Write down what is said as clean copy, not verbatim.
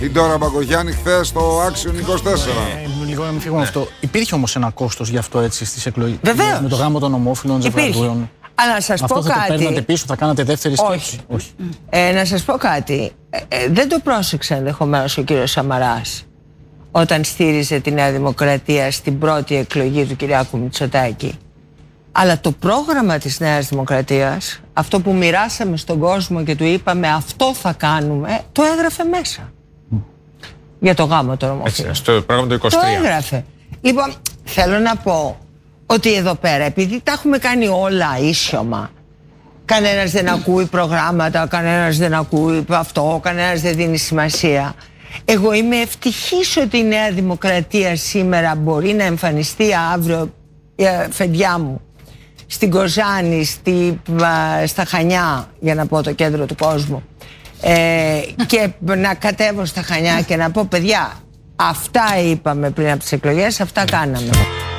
Η Ντόρα Μπακογιάννη χθες στο Action 24. Λίγο να μην φύγουμε αυτό. Υπήρχε όμως ένα κόστος γι' αυτό έτσι στις εκλογές? Βεβαίως. Με το γάμο των ομόφυλων ζευγαριών. Αλλά να σας αυτό πω θα κάτι. το παίρνατε πίσω, θα κάνατε δεύτερη σκέψη? Όχι. Να σας πω κάτι. Δεν το πρόσεξε ενδεχομένως ο κύριος Σαμαράς όταν στήριζε τη Νέα Δημοκρατία στην πρώτη εκλογή του Κυριάκου Μητσοτάκη. Αλλά το πρόγραμμα της Νέας Δημοκρατίας, αυτό που μοιράσαμε στον κόσμο και του είπαμε αυτό θα κάνουμε, το έγραφε μέσα. Για το γάμο των ομοφύλων. Στο πρόγραμμα το 23. Το έγραφε. Λοιπόν, θέλω να πω ότι εδώ πέρα, επειδή τα έχουμε κάνει όλα ίσιωμα, κανένας δεν ακούει προγράμματα, κανένας δεν ακούει αυτό, κανένας δεν δίνει σημασία. Εγώ είμαι ευτυχής ότι η Νέα Δημοκρατία σήμερα μπορεί να εμφανιστεί αύριο, φεντιά μου, στην Κοζάνη, στα Χανιά, για να πω το κέντρο του κόσμου, και να κατέβω στα Χανιά και να πω παιδιά, αυτά είπαμε πριν από τις εκλογές, αυτά κάναμε.